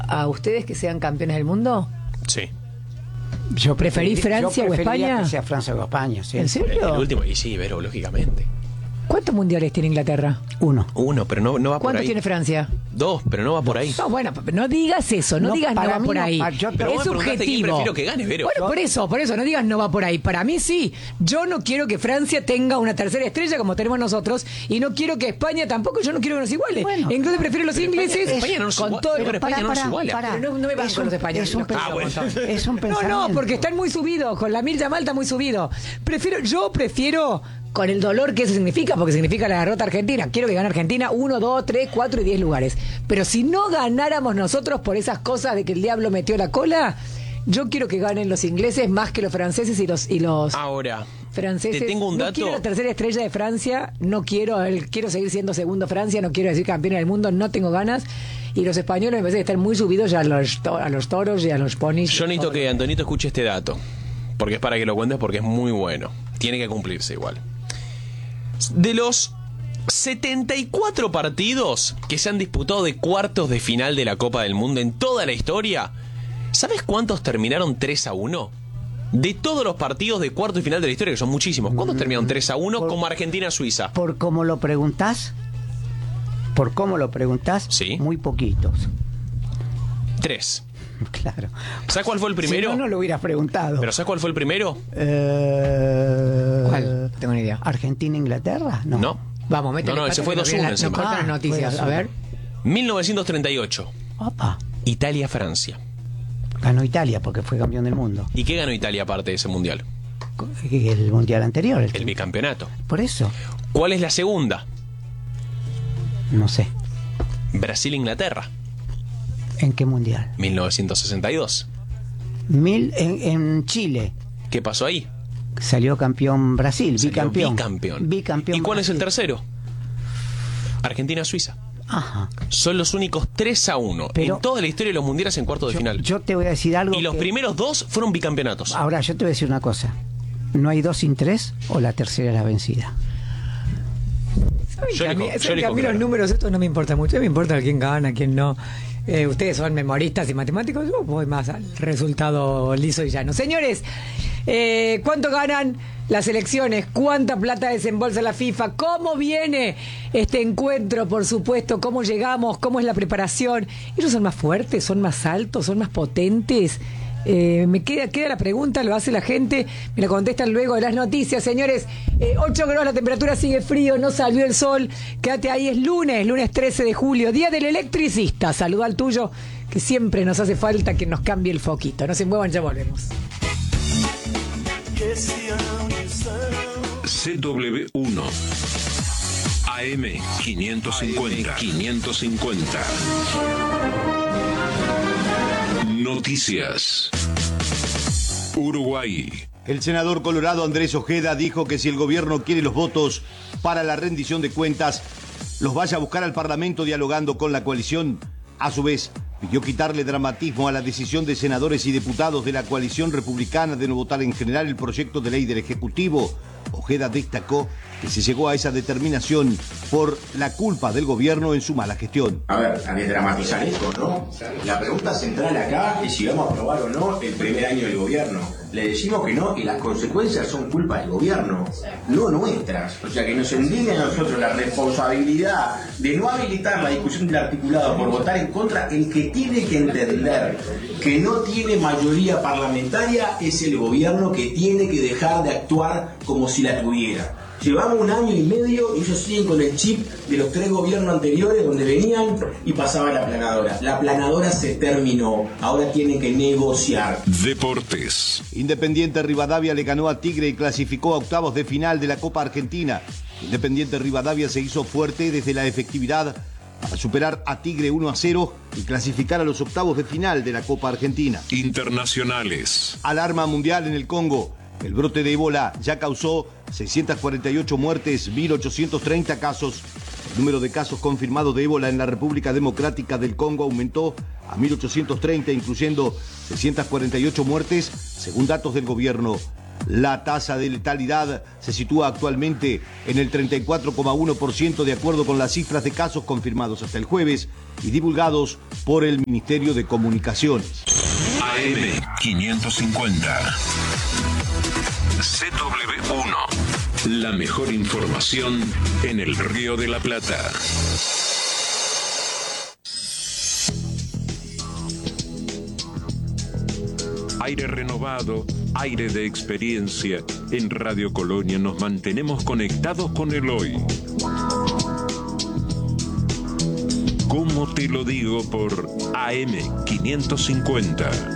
a ustedes que sean campeones del mundo? Sí. ¿Preferís Francia o España? Que sea Francia o España, sí. ¿En serio? El último, y sí, Vero, lógicamente. ¿Cuántos mundiales tiene Inglaterra? Uno. Pero no va por ¿Cuántos ahí. tiene Francia? 2, pero no va por ahí. No, bueno, no digas eso, no digas no para va mí por no, ahí. Pero vos Es me preguntaste quién subjetivo. prefiero que gane, Vero. Bueno, por eso, no digas no va por ahí. Para mí sí. Yo no quiero que Francia tenga una tercera estrella como tenemos nosotros y no quiero que España tampoco, yo no quiero que nos iguale. Bueno, incluso prefiero los ingleses España no nos con iguala. todo. Pero España no nos iguala. Pero no me van con los españoles. Es un, los quiero un montón. es un pensamiento. No, porque están muy subidos, con la Mirja Malta muy subido. Yo prefiero, con el dolor que eso significa, porque significa la derrota argentina, quiero que gane Argentina 1, 2, 3, 4 y 10 lugares. Pero si no ganáramos nosotros por esas cosas de que el diablo metió la cola, yo quiero que ganen los ingleses más que los franceses y los Ahora, franceses. te tengo un dato. No quiero la tercera estrella de Francia, quiero seguir siendo segundo Francia, no quiero decir campeón del mundo, no tengo ganas. Y los españoles me parece que están muy subidos ya a los toros y a los ponis. Yo necesito que Antonito escuche este dato, porque es para que lo cuentes, porque es muy bueno. Tiene que cumplirse igual. De los 74 partidos que se han disputado de cuartos de final de la Copa del Mundo en toda la historia, ¿sabes cuántos terminaron 3-1? De todos los partidos de cuartos de final de la historia, que son muchísimos, ¿cuántos terminaron 3-1 como Argentina-Suiza? Por cómo lo preguntás, Sí. muy poquitos. 3. Claro. ¿Sabes cuál fue el primero? Si no lo hubieras preguntado. ¿Pero sabes cuál fue el primero? ¿Cuál? No tengo ni idea. ¿Argentina-Inglaterra? No. Vamos, métele. No, ese fue pata que 2-1 no encima. cortan las noticias. fue A ver. 1938. Opa. Italia-Francia. Ganó Italia porque fue campeón del mundo. ¿Y qué ganó Italia aparte de ese mundial? El mundial anterior. El bicampeonato. Por eso. ¿Cuál es la segunda? No sé. Brasil-Inglaterra. ¿En qué mundial? 1962. En Chile. ¿Qué pasó ahí? Salió campeón Brasil, Salió bicampeón. ¿Y cuál es el Brasil. tercero? Argentina-Suiza. Ajá. Son los únicos 3-1 Pero en toda la historia de los mundiales en cuartos de final. Yo te voy a decir algo. Y los primeros 2 fueron bicampeonatos. Ahora, yo te voy a decir una cosa. ¿No hay 2 sin 3 o la tercera es la vencida? Yo a mí, elijo a mí claro. los números estos no me importan mucho, me importa quién gana, quién no. Ustedes son memoristas y matemáticos, yo voy más al resultado liso y llano. Señores, ¿cuánto ganan las elecciones? ¿Cuánta plata desembolsa la FIFA? ¿Cómo viene este encuentro, por supuesto? ¿Cómo llegamos? ¿Cómo es la preparación? ¿Ellos son más fuertes? ¿Son más altos? ¿Son más potentes? Me queda la pregunta, lo hace la gente, me la contestan luego de las noticias. Señores, 8 grados, la temperatura sigue frío, no salió el sol, quédate ahí, es lunes 13 de julio, día del electricista. Saluda al tuyo, que siempre nos hace falta que nos cambie el foquito. No se muevan, ya volvemos. CW1 AM 550. Noticias. Uruguay. El senador colorado Andrés Ojeda dijo que si el gobierno quiere los votos para la rendición de cuentas, los vaya a buscar al Parlamento dialogando con la coalición. A su vez, pidió quitarle dramatismo a la decisión de senadores y diputados de la coalición republicana de no votar en general el proyecto de ley del Ejecutivo. Ojeda destacó que se llegó a esa determinación por la culpa del gobierno en su mala gestión. A ver, a desdramatizar esto, ¿no? La pregunta central acá es si vamos a aprobar o no el primer año del gobierno. Le decimos que no y las consecuencias son culpa del gobierno, no nuestras. O sea, que nos endigne a nosotros la responsabilidad de no habilitar la discusión del articulado por votar en contra. El que tiene que entender que no tiene mayoría parlamentaria es el gobierno, que tiene que dejar de actuar como si la tuviera. Llevamos 1 año y medio y ellos siguen con el chip de los 3 gobiernos anteriores, donde venían y pasaba la planadora. La planadora se terminó, ahora tienen que negociar. Deportes. Independiente Rivadavia le ganó a Tigre y clasificó a octavos de final de la Copa Argentina. Independiente Rivadavia se hizo fuerte desde la efectividad para superar a Tigre 1-0 y clasificar a los octavos de final de la Copa Argentina. Internacionales. Alarma mundial en el Congo. El brote de ébola ya causó 648 muertes, 1.830 casos. El número de casos confirmados de ébola en la República Democrática del Congo aumentó a 1.830, incluyendo 648 muertes, según datos del gobierno La tasa de letalidad se sitúa actualmente en el 34,1% de acuerdo con las cifras de casos confirmados hasta el jueves y divulgados por el Ministerio de Comunicaciones. AM 550. CW1. La mejor información en el Río de la Plata. Aire renovado, aire de experiencia. En Radio Colonia nos mantenemos conectados con el hoy. ¿Cómo te lo digo? Por AM 550.